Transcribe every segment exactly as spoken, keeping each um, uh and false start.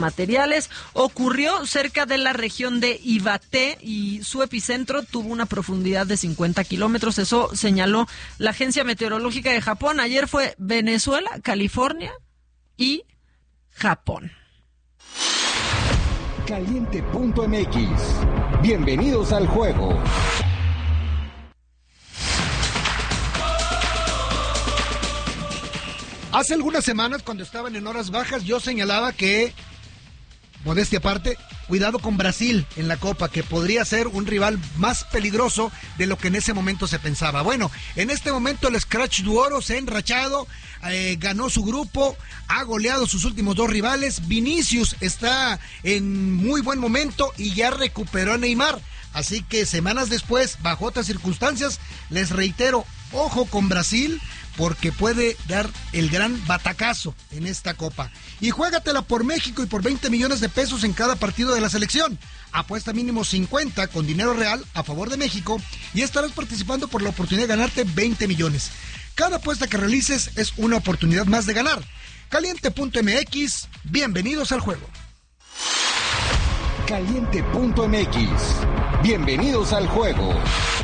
materiales. Ocurrió cerca de la región de Iwate y su epicentro tuvo una profundidad de cincuenta kilómetros. Eso señaló la Agencia Meteorológica de Japón. Ayer fue Venezuela, California y Japón. Caliente punto m x. Bienvenidos al juego. Hace algunas semanas, cuando estaban en horas bajas, yo señalaba que, modestia aparte, cuidado con Brasil en la Copa, que podría ser un rival más peligroso de lo que en ese momento se pensaba. Bueno, en este momento el Scratch du Oro se ha enrachado, eh, ganó su grupo, ha goleado sus últimos dos rivales. Vinicius está en muy buen momento y ya recuperó a Neymar. Así que semanas después, bajo otras circunstancias, les reitero, ojo con Brasil, porque puede dar el gran batacazo en esta Copa. Y juégatela por México y por veinte millones de pesos en cada partido de la selección. Apuesta mínimo cincuenta con dinero real a favor de México y estarás participando por la oportunidad de ganarte veinte millones. Cada apuesta que realices es una oportunidad más de ganar. Caliente punto m x, bienvenidos al juego. Caliente punto m x, bienvenidos al juego.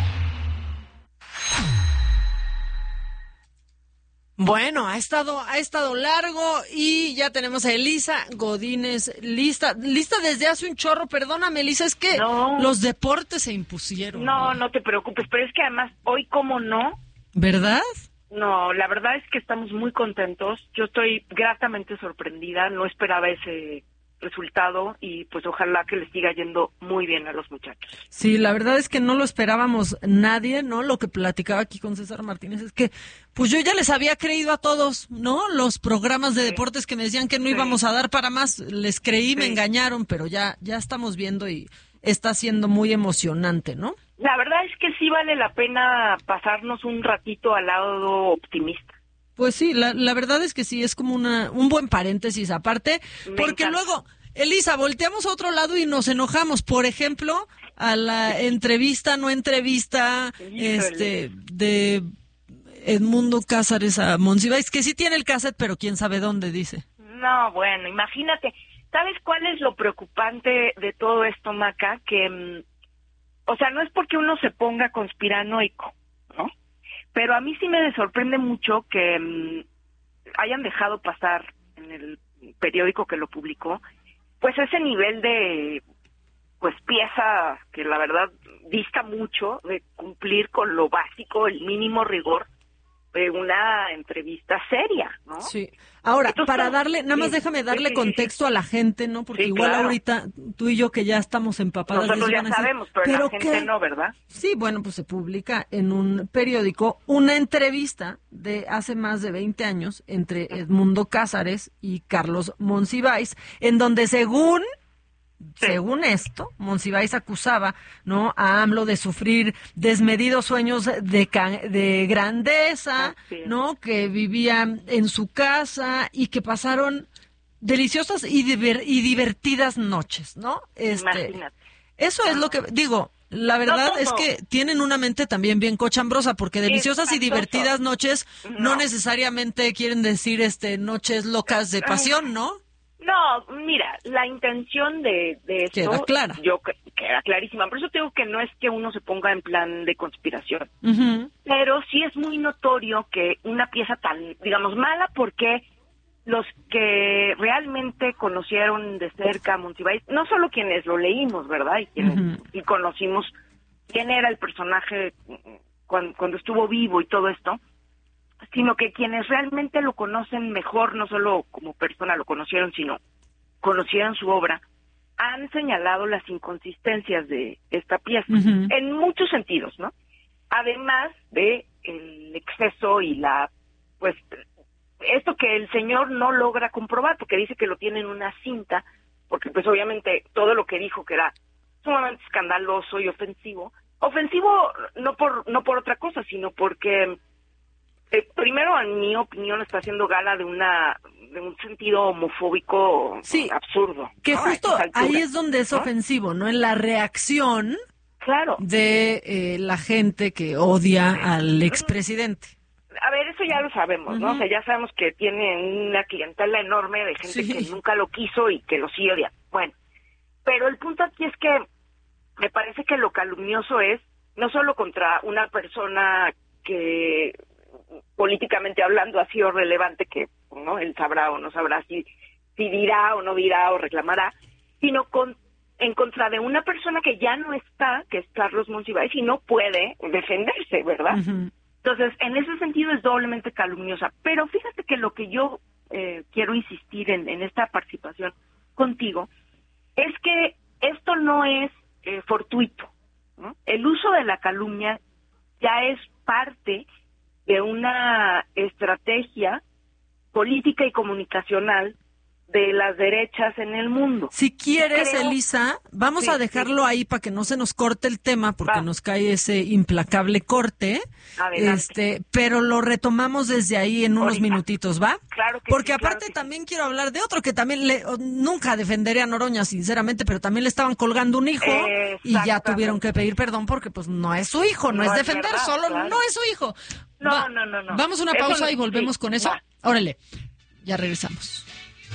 Bueno, ha estado, ha estado largo y ya tenemos a Elisa Godínez lista, lista desde hace un chorro. Perdóname, Elisa, es que no. los deportes se impusieron. No, no te preocupes, pero es que además hoy como no. ¿Verdad? No, la verdad es que estamos muy contentos. Yo estoy gratamente sorprendida, no esperaba ese resultado y pues ojalá que les siga yendo muy bien a los muchachos. Sí, la verdad es que no lo esperábamos nadie, ¿no? Lo que platicaba aquí con César Martínez es que pues yo ya les había creído a todos, ¿no? Los programas de sí. deportes que me decían que no sí. íbamos a dar para más, les creí, sí. me engañaron, pero ya ya estamos viendo y está siendo muy emocionante, ¿no? La verdad es que sí vale la pena pasarnos un ratito al lado optimista. Pues sí, la, la verdad es que sí, es como una un buen paréntesis aparte, Me porque encanta. Luego, Elisa, volteamos a otro lado y nos enojamos. Por ejemplo, a la entrevista, no entrevista, Híjole. este, de Edmundo Cázares a Monsiváis, que sí tiene el cassette, pero quién sabe dónde, dice. No, bueno, imagínate. ¿Sabes cuál es lo preocupante de todo esto, Maca? Que, o sea, no es porque uno se ponga conspiranoico, ¿no? Pero a mí sí me sorprende mucho que um, hayan dejado pasar en el periódico que lo publicó, pues ese nivel de, pues pieza que la verdad dista mucho de cumplir con lo básico, el mínimo rigor de una entrevista seria, ¿no? Sí. Ahora, Entonces, para darle, nada más déjame darle sí, sí, contexto sí. a la gente, ¿no? Porque Sí, igual claro. ahorita tú y yo que ya estamos empapadas. Nosotros ya van a decir, sabemos, pero, ¿pero la gente qué? no, ¿verdad? Sí, bueno, pues se publica en un periódico una entrevista de hace más de veinte años entre Edmundo Cázares y Carlos Monsiváis, en donde según... Sí. Según esto, Monsiváis acusaba, ¿no?, a AMLO de sufrir desmedidos sueños de, can- de grandeza, ¿no?, que vivía en su casa y que pasaron deliciosas y, diver- y divertidas noches, ¿no? Este, Imagínate. Eso es lo que digo. La verdad no, es que tienen una mente también bien cochambrosa, porque deliciosas y divertidas noches no. no necesariamente quieren decir este noches locas de pasión, ¿no? No, mira, la intención de, de esto queda clara. Yo queda clarísima. Por eso te digo que no es que uno se ponga en plan de conspiración. Uh-huh. Pero sí es muy notorio que una pieza tan, digamos, mala, porque los que realmente conocieron de cerca a Monsiváis, no solo quienes lo leímos, ¿verdad? Y quienes uh-huh. y conocimos quién era el personaje cuando, cuando estuvo vivo y todo esto, sino que quienes realmente lo conocen mejor, no solo como persona lo conocieron, sino conocieron su obra, han señalado las inconsistencias de esta pieza, uh-huh. en muchos sentidos, ¿no? Además de el exceso y la, pues, esto que el señor no logra comprobar, porque dice que lo tiene en una cinta, porque pues obviamente todo lo que dijo que era sumamente escandaloso y ofensivo, ofensivo no por no por otra cosa, sino porque Eh, primero, en mi opinión, está haciendo gala de una de un sentido homofóbico sí, absurdo. Que ¿no? justo ahí es donde es ¿no? ofensivo, ¿no? En la reacción claro. de eh, la gente que odia al expresidente. a ver, eso ya lo sabemos, ¿no? Uh-huh. O sea, ya sabemos que tiene una clientela enorme de gente sí. que nunca lo quiso y que lo sigue odiando. Bueno, pero el punto aquí es que me parece que lo calumnioso es no solo contra una persona que políticamente hablando ha sido relevante, que no él sabrá o no sabrá si, si dirá o no dirá o reclamará, sino con, en contra de una persona que ya no está, que es Carlos Monsiváis, y no puede defenderse, ¿verdad? Uh-huh. Entonces, en ese sentido es doblemente calumniosa. Pero fíjate que lo que yo eh, quiero insistir en, en esta participación contigo es que esto no es eh, fortuito, ¿no? El uso de la calumnia ya es parte de una estrategia política y comunicacional de las derechas en el mundo. Si quieres, Creo... Elisa, vamos sí, a dejarlo sí. ahí para que no se nos corte el tema, porque Va. nos cae ese implacable corte. Adelante. Este, pero lo retomamos desde ahí en unos Ahorita. minutitos, ¿va? Claro que Porque sí, aparte claro que también sí. quiero hablar de otro que también le, nunca defenderé a Noroña, sinceramente, pero también le estaban colgando un hijo y ya tuvieron que pedir perdón porque pues no es su hijo, no, no es defender, verdad, solo claro. no es su hijo. No, Va. no, no, no. Vamos a una pausa eso y volvemos sí, con eso. va. Órale, ya regresamos.